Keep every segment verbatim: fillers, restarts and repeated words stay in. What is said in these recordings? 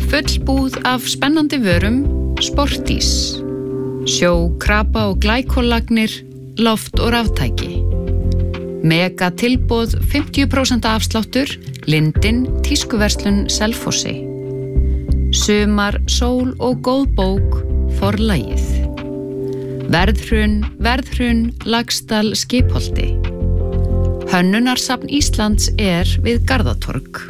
Fullbúð af spennandi vörum, Sportís. Sjó, krapa og glækollagnir, loft og raftæki. Mega tilboð fimmtíu prósent afsláttur, Lindin, tískuverslun Selfossi. Sumar, sól og góð bók, Forlagið. Verðhrun, verðhrun, Laxdal, Skipholti. Hönnunarsafn Íslands er við Garðatorg.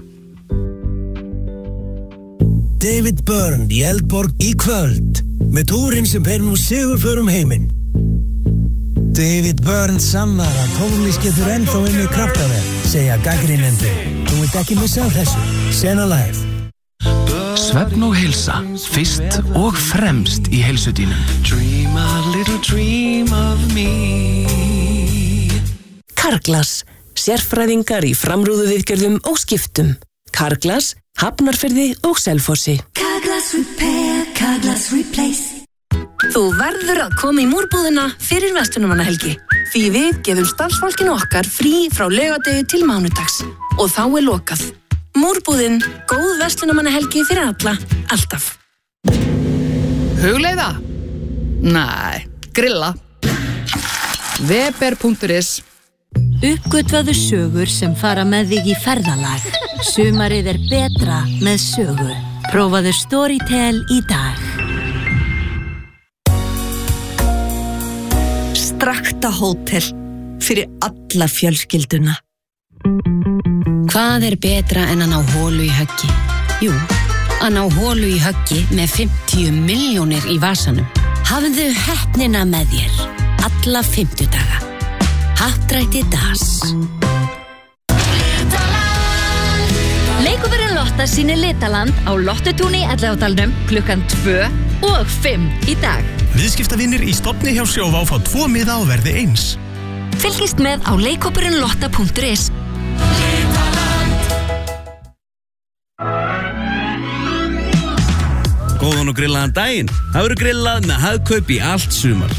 David Byrne í Eldborg í kvöld með túrin sem ber nú sigurför um heiminn. David Byrne sannar að tónlist getur ennþá unnið kraftaverk, segja gagnrýnendur. Þú vilt ekki missa af þessu. Sena Live. Svefn og heilsa, fyrst og fremst í heilsudínum. Dream a little dream of me. Carglass, sérfræðingar í framrúðuviðgerðum og skiptum. Carglass, Hafnarfirði og Selfossi. Carglass Repair, Carglass Replace. Þú verður að koma í múrbúðina fyrir verslunarmannahelgi. Því við gefum starfsfólkinu okkar frí frá laugardegi til mánudags. Og þá er lokað. Múrbúðin, góð verslunarmannahelgi fyrir alla, alltaf. Hugleiða? Nei, grilla. Weber punktur is. Uppgötvaðu sögur sem fara með þig í ferðalag. Sumarið er betra með sögu. Prófaðu Storytel í dag. Strakta hótel fyrir alla fjölskylduna. Hvað er betra en að ná holu í höggi? Jú, að ná holu í höggi með fimmtíu milljónir í vasanum. Hafðu heppnina með þér alla fimmtudaga. Happdrætti Das. Leikúfurinn Lotta sýnir Litaland á Lottutúni í Elliðaárdalnum klukkan tvö og fimm í dag. Viðskiptavinir í stofni hjá Sjóvá fá tvo miða á verði eins. Fylgist með á leikúfurinn lotta punktur is. Góðan og grillaðan daginn. Það verður grillað með Hagkaup í allt sumar.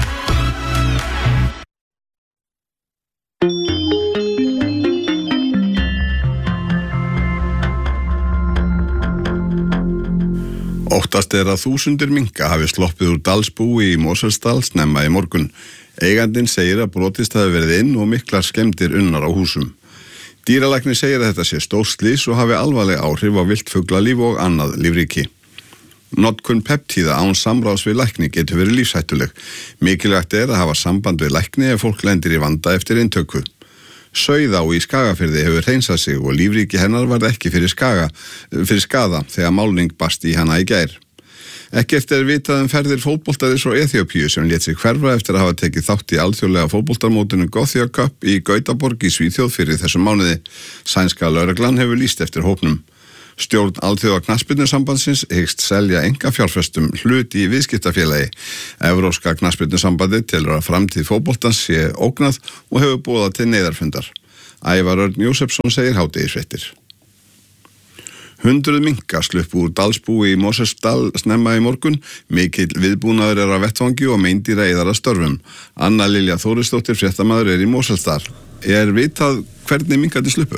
Óttast er að þúsundir minka hafi sloppið úr dalsbúi í Mosfellsdal snemma í morgun. Eigandinn segir að brotist hafi verið inn og miklar skemmdir unnar á húsum. Dýralæknir segir að þetta sé stór slys og hafi alvarleg áhrif á villt fuglalíf og annað lífríki. Notkun peptíða án samráðs við lækni getur verið lífshættuleg. Mikilvægt er að hafa samband við lækni ef fólk lendir í vanda eftir inntöku. Sauðá í Skagafirði hefur hreinsað sig og lífríki hennar varð ekki fyrir, skaga, fyrir skada þegar málning barst í hana í gær. Ekkert er vitað um ferðir fótboltaðis frá Eþíópíu sem lét sig hverfa eftir að hafa tekið þátt í alþjóðlega fótboltamótinu Gothia Cup í Gautaborg í Svíþjóð fyrir þessum mánuði. Sænska lögreglan hefur lýst eftir hópnum. Stjórn Alþjóða knattspyrnusambandsins hyggst selja einkafjárfestum hlut í viðskiptafélagi. Evrópska knattspyrnusambandið telur að framtíð fótboltans sé ógnað og hefur boðað til neyðarfundar. Ævar Örn Jósefsson segir hádegisfréttir. Hundruð minka sluppu úr dalsbúi í Mosfellsdal snemma í morgun. Mikill viðbúnaður er að vettvangi og meindýra eyðar að störfum. Anna Lilja Þórisdóttir fréttamaður er í Mosfellsdal. Er vitað hvernig minkandi sluppu?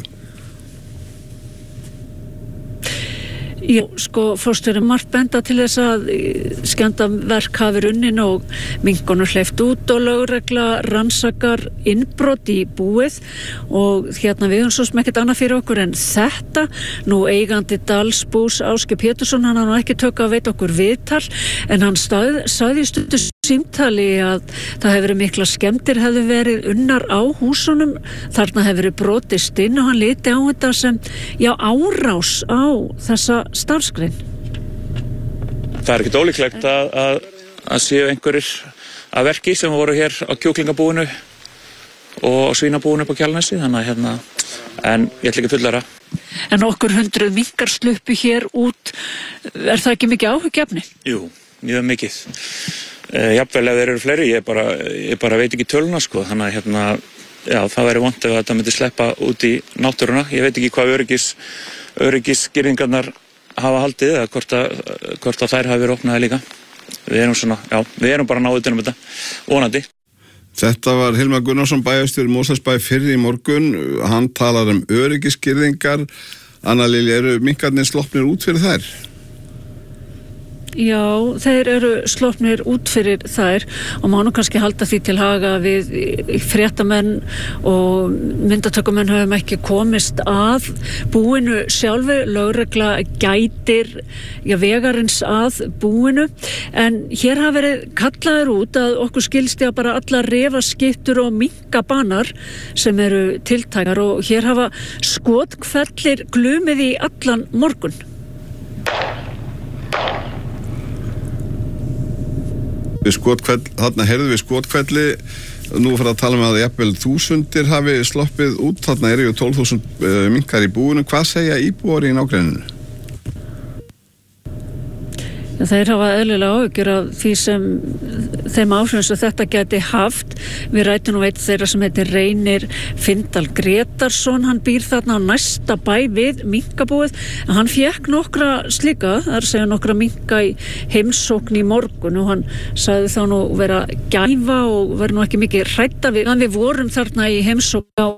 Já, sko, fórstjóri margt benda til þess að skemmdarverk hafi runnin og minkunum hleypt út og lögregla rannsakar innbrot í búið og hérna við höfum svo sem ekkert annað fyrir okkur en þetta. Nú eigandi Dalsbús Ásgeir Pétursson, hann hafa ekki tök að veita okkur viðtal en hann stað, sagði í stundu símtali að það hefur verið mikla skemmdir hefðu verið unnar á húsunum, þarna hefur verið brotist inn og hann liti á þetta sem já, árás á þessa starfsgrein. Það er ekkert ólíklegt að, að, að séu einhverjir að verki sem voru hér á kjúklingabúinu og svínabúinu upp á Kjalarnesi, þannig að hérna, en ég ætla ekki að fullara. En okkur hundruð minkar sluppu hér út, er það ekki mikið áhyggjefni? Jú, mjög mikið. Uh, jafnvel ef þeir eru fleiri, ég bara, ég bara veit ekki töluna sko, þannig að hérna, já, það væri vont ef þetta myndi sleppa út í náttúruna. Ég veit ekki hvað öryggis, öryggisgirðingarnar hafa haldið eða hvort að, hvort að þær hafi verið opnaði líka. Við erum svona, já, við erum bara náðið um þetta, vonandi. Þetta var Hilmar Gunnarsson bæjarstjóri Mosfellsbæ fyrr í morgun. Hann talar um öryggisgirðingar. Anna Lilja, eru minkarnir sloppnir út fyrir þær? Já, þeir eru sloppnir út fyrir þær og má nú kannski halda því til haga við fréttamenn og myndatökumenn höfum ekki komist að búinu sjálfu, lögregla gætir já, vegarins að búinu en hér hafa verið kallaður út að okkur skilst ég að bara alla refaskittur og minkabanar sem eru tiltækar og hér hafa skotkvellir glumið í allan morgun. Við skotkvell, þarna heyrðum við skotkvelli, nú fyrir að tala um að jafnvel þúsundir hafi sloppið út, þarna eru ju tólf þúsund uh, minkar í búinu, hvað segja íbúar í nágrenninu? Þeir hafa eðlilega áhyggjur af því sem þeim áhrifum sem þetta geti haft. Við rætum nú eitt þeirra sem heitir Reynir Findal Gretarsson, hann býr þarna á næsta bæ við minkabúið, en hann fékk nokkra slíka, það er að segja nokkra minka í heimsókn í morgun og hann sagði þá nú vera gæfa og vera nú ekki mikið hrædda við. Þannig við vorum þarna í heimsókn á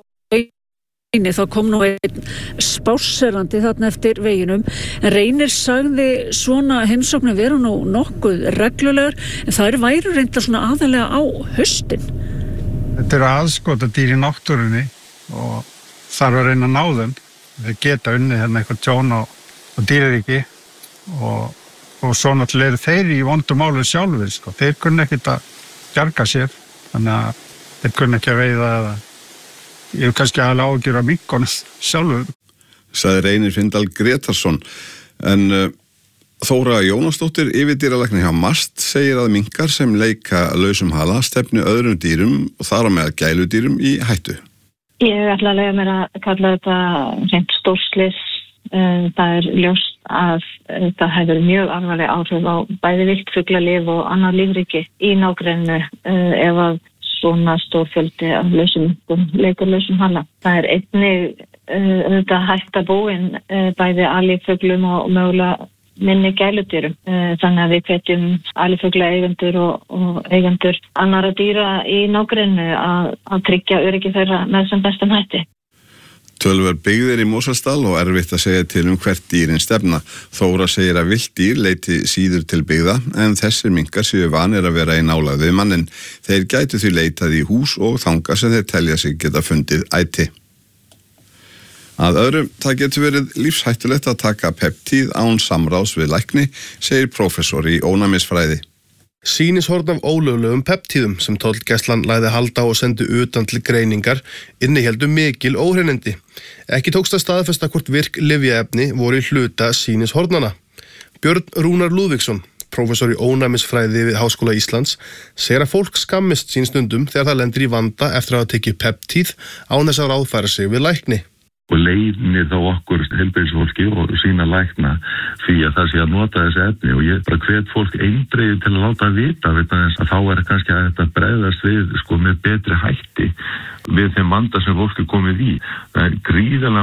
þá kom nú einn spásserandi þarna eftir veginum en Reynir sagði svona heimsóknir vera nú nokkuð reglulegur en það eru væru reynda svona aðalega á haustin. Þetta eru aðskotadýr í náttúrunni og þarf að reyna að ná þeim. Þeir geta unnið hérna eitthvað tjón og, og dýraríki og, og svo náttúrulega eru þeir í vondum málu sjálfur sko. Þeir kunna ekkert að bjarga sér þannig að þeir kunna ekki að veiða eða ég hef kannski aðlega ágjur af minkunum sjálfur. Sagði Reynir Findal Gretarsson. En uh, Þóra Jónasdóttir, yfirdýralæknir hjá MAST, segir að minkar sem leika lausum hala stefni öðrum dýrum og þar á meðal gæludýrum í hættu. Ég ætla að leyfa mér að kalla þetta hreint stórslis. Það er ljóst að það hefur mjög alvarleg áhrif á bæði viltfuglalíf og annar lífríki í nágrennu ef að svona stór fjöldi af lausum leikur lausum hala. Það er einnig uh, þetta hætta búin uh, bæði aliffuglum og mögulega minni gæludýrum. Uh, þannig að við hvetjum alifugla eigendur og, og eigendur annarra dýra í nágrennu að, að tryggja öryggi þeirra með sem bestan hætti. Tölver byggðir í Mosfellsdal og erfitt að segja til um hvert dýrin stefna. Þóra segir að villt dýr leiti síður til byggða en þessir minkar séu vanir að vera í nálægð við mannin. Þeir gætu því leitað í hús og þanga sem þeir telja sig geta fundið æti. Að öðrum, það getur verið lífshættulegt að taka peptíð án samráðs við lækni, segir prófessor í ónæmisfræði. Sýnishorn af ólöglegum peptíðum sem tollgæslan lagði halda og sendi utan til greiningar innihéldu mikil óhreinindi. Ekki tókst að staðfesta hvort virk lyfjaefni voru í hluta sýnishornana. Björn Rúnar Lúðvíksson, prófessor í ónæmisfræði við Háskóla Íslands, segir að fólk skammist sín stundum þegar það lendir í vanda eftir að hafa tekið peptíð án þess að ráðfæra sig við lækni. Og leiðni þá okkur heilbrigðisfólki og sína lækna því að það sé að nota þessi efni og ég bara hvet fólk eindregið til að láta vita vegna þess að þá er kannski að þetta bregðast við sko með betri hætti við þeim vanda sem fólk er komið í. Það er gríðarlega